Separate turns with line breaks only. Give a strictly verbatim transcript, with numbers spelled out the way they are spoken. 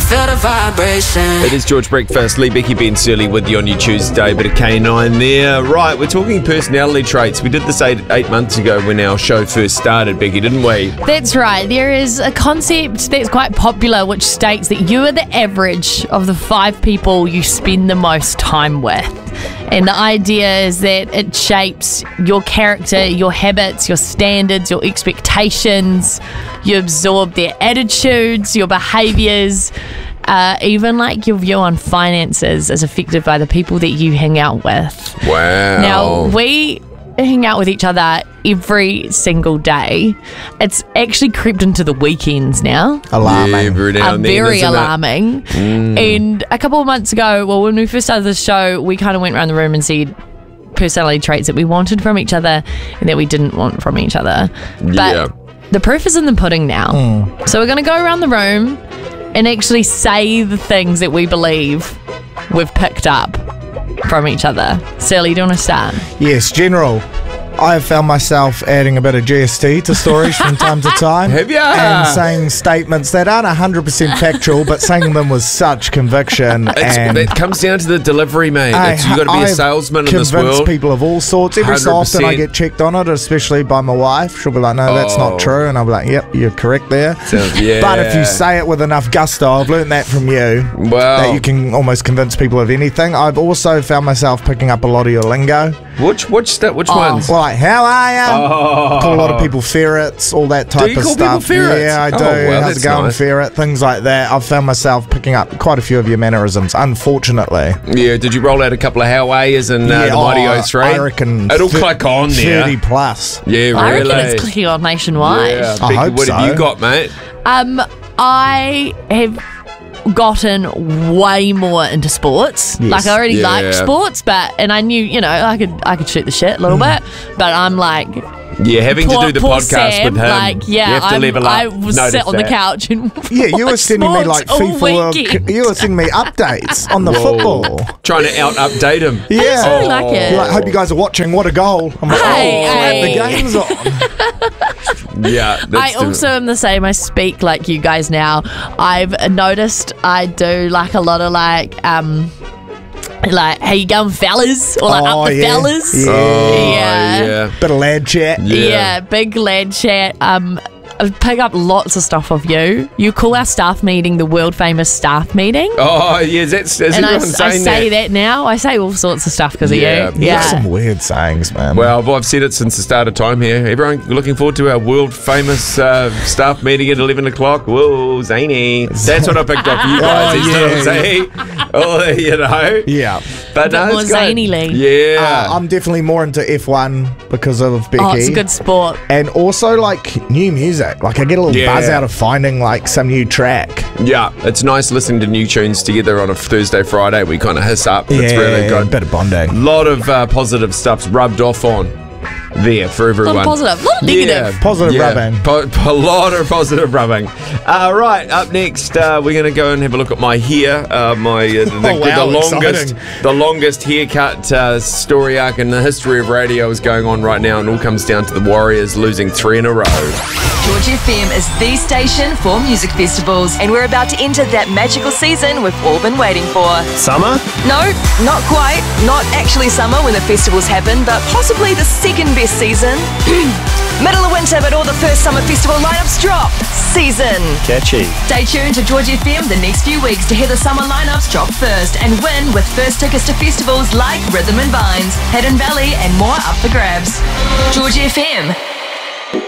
feel the vibration.
It is George Breakfast, Lee, Becky, Ben Surly with you on your Tuesday. Bit of K nine there. Right, we're talking personality traits. We did this eight, eight months ago when our show first started, Becky, didn't we?
That's right. There is a concept that's quite popular which states that you are the average of the five people you spend the most time with. And the idea is that it shapes your character, your habits, your standards, your expectations. You absorb their attitudes, your behaviours, uh, even like your view on finances is affected by the people that you hang out with.
Wow.
Now, we hang out with each other every single day. It's actually crept into the weekends now.
Alarming.
Yeah, every now
Uh,
and then,
very
isn't it?
alarming.
Mm.
And a couple of months ago, well, when we first started the show, we kind of went around the room and said personality traits that we wanted from each other and that we didn't want from each other. But
Yeah.
the proof is in the pudding now. So we're going to go around the room and actually say the things that we believe we've picked up from each other. Sally, do you want to start?
Yes, General. I have found myself adding a bit of G S T to stories from time to time.
Have ya?
And saying statements that aren't one hundred percent factual, but saying them with such conviction.
It's,
and
it comes down to the delivery, mate.
I-
It's, you got to be a
I've
salesman in this
convinced
world.
people of all sorts. Every so often I
one hundred percent.
get checked on it, especially by my wife. She'll be like, no, that's
Oh.
not true. And I'll be like, yep, you're correct there.
Sounds- yeah.
But if you say it with enough gusto, I've learned that from you,
Wow.
that you can almost convince people of anything. I've also found myself picking up a lot of your lingo.
Which which sta- which ones?
Well, like, how are you?
Oh.
Call a lot of people ferrets, all that type
Do you
of
call
stuff.
people ferrets?
Yeah, I do.
Oh, well,
How's
that's
it going,
nice.
ferret? Things like that. I've found myself picking up quite a few of your mannerisms, unfortunately.
Yeah, did you roll out a couple of Hawaii's and uh,
yeah,
the Mighty
oh,
O three?
I reckon
It'll
thir-
click on there.
thirty plus.
Yeah, really.
I reckon it's clicking on nationwide.
Yeah,
I
Becky,
hope
what have
so.
you got, mate?
Um, I have gotten way more into sports.
Yes.
Like I already
Yeah.
liked sports, but and I knew, you know, I could I could shoot the shit a little bit, but I'm like
Yeah, having
poor,
to do the
poor
podcast
Sam,
with him.
like yeah,
you have to
I'm,
level up.
I was
Notice
sit on the
that.
couch and
Yeah, you were
watch
sending me like
sports all
FIFA World.
weekend.
You were sending me updates on the
Whoa.
football.
Trying to out update him.
Yeah.
I really like it.
You're like, hope you guys are watching. What a goal! I'm like,
Hey,
oh, crap,
hey.
the game's on.
Yeah, that's
I
the-
also am the same. I speak like you guys now. I've noticed I do like a lot of like um like how you going, fellas, or like
Oh,
up the
yeah.
fellas.
Yeah.
Oh,
Yeah.
yeah.
Bit of lad chat.
Yeah.
Yeah, big lad chat. Um, I pick up lots of stuff of you. You call our staff meeting the world famous staff meeting.
Oh, yeah, that's, is
and I,
everyone
I
saying
say
that?
that? now. I say all sorts of stuff because
Yeah.
of you.
You have
Yeah.
some weird sayings, man.
Well, well, I've said it since the start of time here. Everyone looking forward to our world famous uh, staff meeting at eleven o'clock. Whoa, zany. That's what I picked up for you guys.
Oh,
Is
yeah,
little zany. Oh, you know.
yeah.
But
Bit
no,
more
it's good.
zanily.
Yeah.
Uh, I'm definitely more into F one because of Becky.
Oh, it's a good sport.
And also like new music. Like I get a little
Yeah.
buzz out of finding like some new track.
yeah, it's nice listening to new tunes together on a Thursday, Friday. We kind of hiss up. It's really
a
good.
bit of bonding.
A lot of uh, positive stuff's rubbed off on there for
A
everyone.
lot of positive, a lot of negative.
Yeah,
Positive
yeah.
rubbing.
Po- po- a lot of positive rubbing. Uh, right, up next, uh, we're going to go and have a look at my hair. Uh, my uh, the,
Oh, wow,
the longest,
exciting.
the longest haircut uh, story arc in the history of radio is going on right now, and it all comes down to the Warriors losing three in a row.
George F M is the station for music festivals, and we're about to enter that magical season we've all been waiting for.
Summer?
No, not quite. Not actually summer when the festivals happen, but possibly the second best season. Middle of winter, but all the first summer festival lineups drop. Season.
Catchy.
Stay tuned to George F M the next few weeks to hear the summer lineups drop first and win with first tickets to festivals like Rhythm and Vines, Hidden Valley, and more up for grabs. George F M.